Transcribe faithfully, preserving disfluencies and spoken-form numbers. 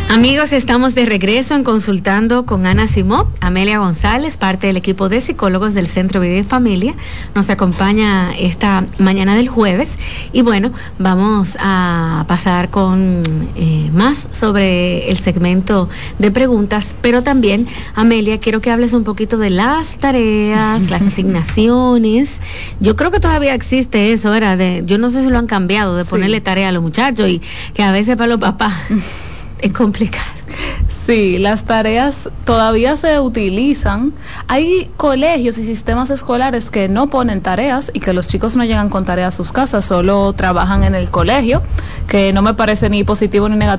Amigos, estamos de regreso en Consultando con Ana Simó. Amelia González, parte del equipo de psicólogos del Centro Vida y Familia, nos acompaña esta mañana del jueves. Y bueno, vamos a pasar con eh, más sobre el segmento de preguntas, pero también, Amelia, quiero que hables un poquito de las tareas, las asignaciones. Yo creo que todavía existe eso, ¿verdad? De, yo no sé si lo han cambiado, de ponerle sí. tarea a los muchachos, y que a veces para los papás es complicado. Sí, las tareas todavía se utilizan. Hay colegios y sistemas escolares que no ponen tareas y que los chicos no llegan con tareas a sus casas, solo trabajan en el colegio, que no me parece ni positivo ni negativo.